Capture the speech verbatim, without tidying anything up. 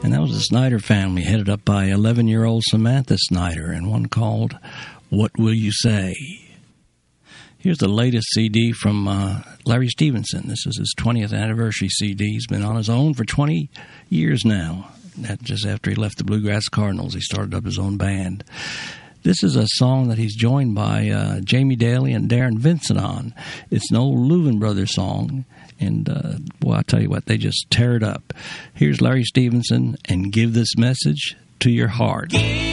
And that was the Snyder family, headed up by eleven-year-old Samantha Snyder, and one called What Will You Say? Here's the latest C D from uh, Larry Stevenson. This is his twentieth anniversary C D. He's been on his own for twenty years now. That just after he left the Bluegrass Cardinals, he started up his own band. This is a song that he's joined by uh, Jamie Daly and Darren Vincent on. It's an old Louvin Brothers song, and uh, boy, I tell you what, they just tear it up. Here's Larry Stevenson, and Give This Message to Your Heart. Give